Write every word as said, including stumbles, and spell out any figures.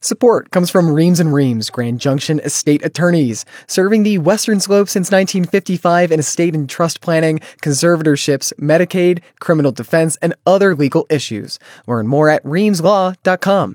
Support comes from Reams and Reams, Grand Junction Estate Attorneys, serving the Western Slope since nineteen fifty-five in estate and trust planning, conservatorships, Medicaid, criminal defense, and other legal issues. Learn more at reams law dot com.